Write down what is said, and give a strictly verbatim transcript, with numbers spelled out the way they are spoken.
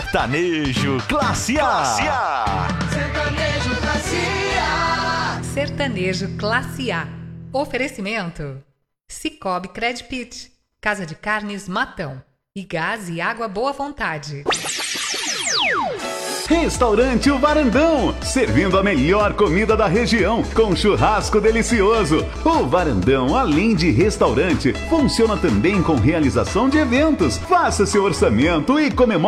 Sertanejo Classe A. Classe A. Sertanejo Classe A. Sertanejo Classe A. Oferecimento: Cicobi Credpit, Casa de Carnes Matão e Gás e Água Boa Vontade. Restaurante O Varandão, servindo a melhor comida da região, com churrasco delicioso. O Varandão, além de restaurante, funciona também com realização de eventos. Faça seu orçamento e comemore